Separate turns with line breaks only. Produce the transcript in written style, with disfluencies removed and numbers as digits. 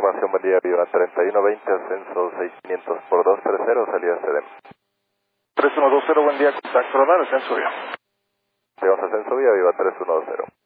información, buen día, Viva 3120, ascenso 6500 por 230, salida CDM.
3120, buen día, contacto radar, ascenso vía.
Seguimos ascenso vía, Viva 3120.